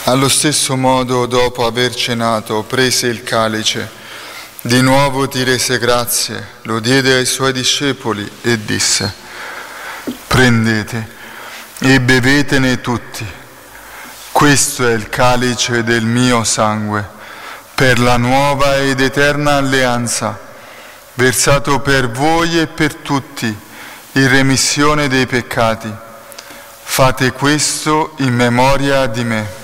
Allo stesso modo, dopo aver cenato, prese il calice, di nuovo ti rese grazie, lo diede ai suoi discepoli e disse: prendete e bevetene tutti. Questo è il calice del mio sangue, per la nuova ed eterna alleanza, versato per voi e per tutti, in remissione dei peccati. Fate questo in memoria di me.